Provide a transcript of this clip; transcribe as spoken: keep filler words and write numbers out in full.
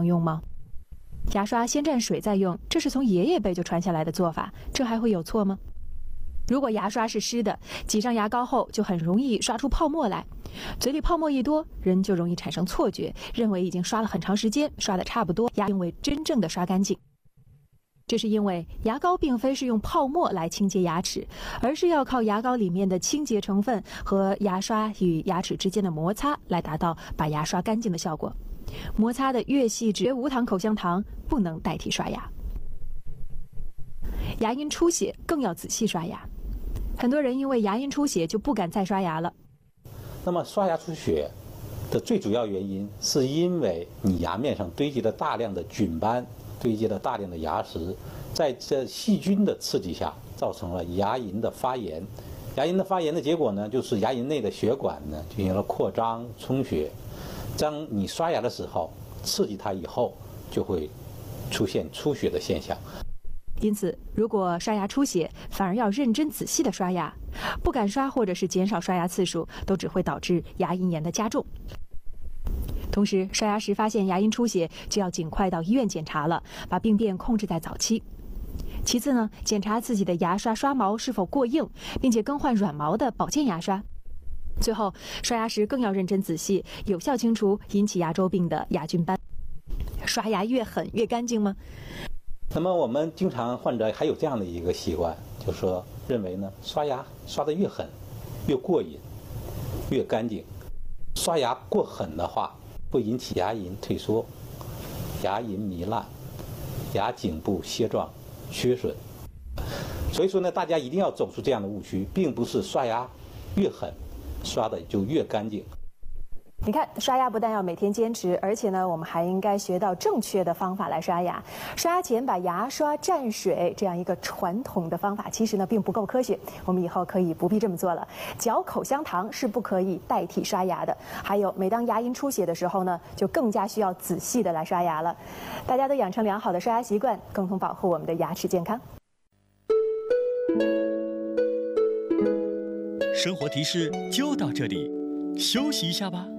用吗？牙刷先蘸水再用，这是从爷爷辈就传下来的做法，这还会有错吗？如果牙刷是湿的，挤上牙膏后就很容易刷出泡沫来，嘴里泡沫一多，人就容易产生错觉，认为已经刷了很长时间，刷得差不多，牙并未真正的刷干净。这是因为牙膏并非是用泡沫来清洁牙齿，而是要靠牙膏里面的清洁成分和牙刷与牙齿之间的摩擦来达到把牙刷干净的效果。摩擦的越细致，无糖口香糖不能代替刷牙。牙龈出血更要仔细刷牙，很多人因为牙龈出血就不敢再刷牙了。 那么刷牙出血的最主要原因，是因为你牙面上堆积了大量的菌斑，堆积了大量的牙石，在这细菌的刺激下，造成了牙龈的发炎。牙龈的发炎的结果呢，就是牙龈内的血管呢进行了扩张、充血。当你刷牙的时候，刺激它以后，就会出现出血的现象。 因此，如果刷牙出血，反而要认真仔细的刷牙，不敢刷或者是减少刷牙次数，都只会导致牙龈炎的加重。同时，刷牙时发现牙龈出血，就要尽快到医院检查了，把病变控制在早期。其次呢，检查自己的牙刷刷毛是否过硬，并且更换软毛的保健牙刷。最后，刷牙时更要认真仔细，有效清除引起牙周病的牙菌斑。刷牙越狠越干净吗？ 那么我们经常患者还有这样的一个习惯，就是说认为呢，刷牙刷得越狠，越过瘾，越干净。刷牙过狠的话，会引起牙龈退缩、牙龈糜烂、牙颈部楔状缺损。所以说呢，大家一定要走出这样的误区，并不是刷牙越狠，刷的就越干净。 你看，刷牙不但要每天坚持，而且呢，我们还应该学到正确的方法来刷牙。刷牙前把牙刷蘸水，这样一个传统的方法，其实呢并不够科学。我们以后可以不必这么做了。嚼口香糖是不可以代替刷牙的。还有，每当牙龈出血的时候呢，就更加需要仔细的来刷牙了。大家都养成良好的刷牙习惯，共同保护我们的牙齿健康。 生活提示就到这里，休息一下吧。